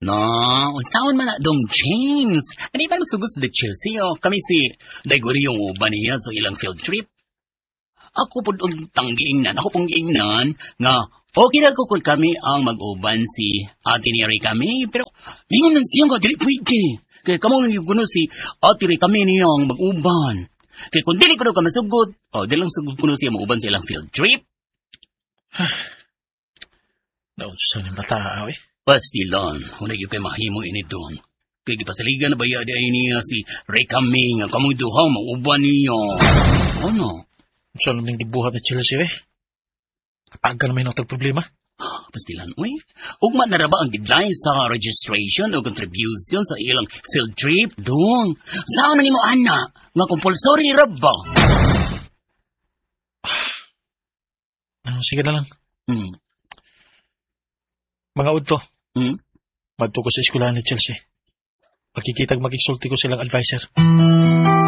No, unsaon man na dong James. Ano ba nasugot sa Chelsea o? Kami si Daiguri yung uban niya sa ilang field trip. Ako po doon tanggiingnan. Ako pong giingnan nga okay na ko kung kami ang mag-uban si Ate Neri kami. Pero lingon lang siya nga, dili pwede. Kaya kamo lang yung si Ate Neri kami niyang mag-uban. Kaya kung dili ko daw ka masugot, dili lang sugot ko siya mag-uban sa ilang field trip. Nausan yung bata, eh. Pastilan, unay yung kay mahimo ini doon. Kaya gipasaligan na bayad ay niya si Ray Caming, ang kamoy duha, mauban niya. Ano? Saan naman yung gibuhat na Chelsea, eh? Tagal naman yung problema. Pastilan, uy. Ugma na raba ang deadline sa registration o contribution sa ilang field trip doon. Saan na mo, ana? Nga compulsory raba. Sige na lang. Mga udto. Madto ko sa eskwelahan ni Chelsea. Pagkikitag mag-insulti ko silang advisor.